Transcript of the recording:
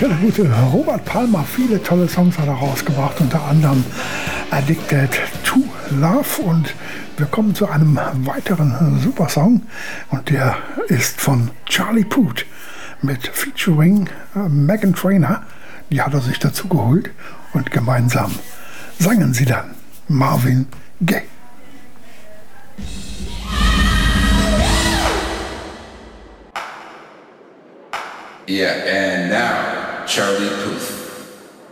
der gute Robert Palmer, viele tolle Songs hat er rausgebracht, unter anderem Addicted to Love. Und wir kommen zu einem weiteren Supersong und der ist von Charlie Puth mit Featuring Meghan Trainor. Die hat er sich dazu geholt und gemeinsam sangen sie dann Marvin Gaye. Yeah, and now Charlie Puth.